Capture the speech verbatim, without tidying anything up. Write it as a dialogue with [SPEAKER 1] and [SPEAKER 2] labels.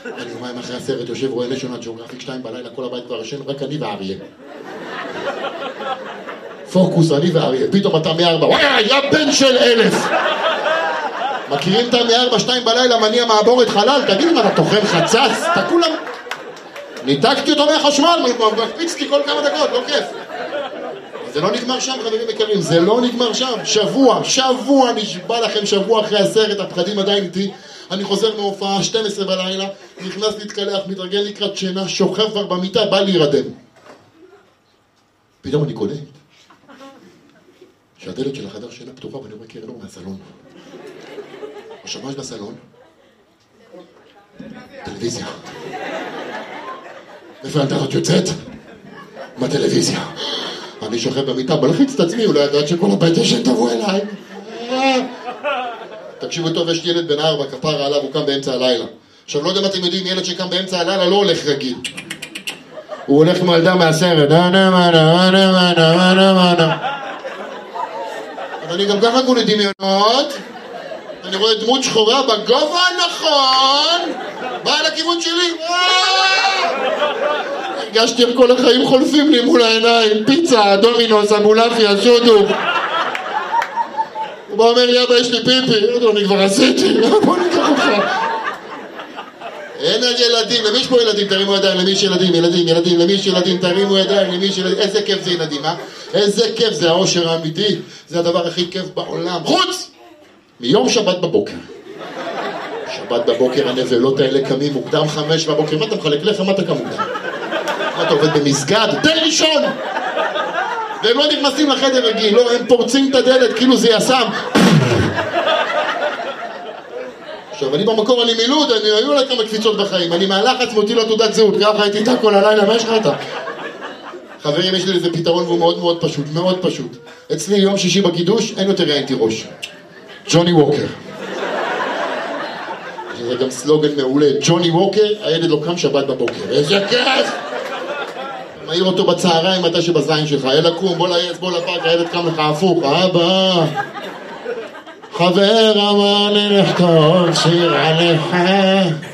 [SPEAKER 1] אני יומיים אחרי הסרט יושב רואה נשיונל ג'אוגרפיק שתיים בלילה, כל הבית כבר ישן, רק אני ואריה. פוקוס, אני ואריה, פתאום אתה מארבע, וואי, יא בן של אלף! מכירים את מארבע, שתיים בלילה, מניע מעבורת חלל, תגיד אם אתה תאכל חצץ, אתה כולם... ניתקתי אותו מהחשמל, מקפיצתי כל כמה דקות, לא כיף. זה לא נגמר שם, חברים יקרים, זה לא נגמר שם. שבוע, שבוע, נשבע לכם, שבוע אחרי הסרט, הפחדים עדיין איתי. אני חוזר מהופעה, שתים עשרה בלילה, נכנס להתקלח, מתרגל לקראת שינה, שוכב כבר במיטה, בא להירדם. פתאום אני קולט שהדלת של החדר שינה פתוחה, ואני רואה קרן אור מהסלון. עכשיו, מה יש בסלון? טלוויזיה. איפה האנטנות יוצאת? מהטלוויזיה. אני שוכב במיטה, בלחיץ את עצמי, אולי ידעת שכל הבית ישן תבוא אליי. תקשיבו טוב, יש ילד בן ארבע, כפרה עליו, הוא קם באמצע הלילה. עכשיו, לא יודע אם אתם יודעים, ילד שקם באמצע הלילה לא הולך רגיל. הוא הולך כמו ילדה מהסרט. אבל אני גם ככה כולי דמיונות. אני רואה דמות שחורה בגובה הנכון. באה לכיוון שלי. הרגשתי איך כל החיים חולפים לי מול העיניים. פיצה, דומינוס, אמולפיה, שודו. הוא בא אומר לי, אבא, יש לי פיפי. אני כבר עשיתי. בוא ניקח אותך. אין על ילדים. למי יש פה ילדים? תרימו ידיים. למי יש ילדים? ילדים, ילדים. למי יש ילדים? תרימו ידיים. למי יש ילדים? איזה כיף זה ילדים, אה? איזה כיף זה האושר האמיתי. זה הדבר הכי כיף בעולם. חוץ! מיום שבת בבוקר. שבת בבוקר הנבלות האלה קמים מוקדם חמש בבוקר. מה אתה מחלק לך? מה אתה קם מוקדם? מה אתה עובד במסגד? תן לישון! והם לא נכנסים לחדר רגיל, לא, הם פורצים את הדלת כאילו זה יסם. עכשיו, אני במקור, אני מילוד, אני היו לה כמה קפיצות בחיים. אני מהלחץ מוציא לו תעודת זהות, ככה הייתי איתה כל הלילה, מה יש לך אתה? חברים, יש לי איזה פתרון והוא מאוד מאוד פשוט, מאוד פשוט. אצלי יום שישי בקידוש, אין יותר ראיינתי ראש. ג'וני ווקר. זה גם סלוגן מעולה. ג'וני ווקר, הילד לא קם שבת בבוקר. איזה כיף! מעיר אותו בצהריים מתי שבזין שלך. אלה קום, בוא לעץ, בוא לפאק, הילד קם לך הפוך. אבא! חבר אמר לי לכתוב שיר עליך.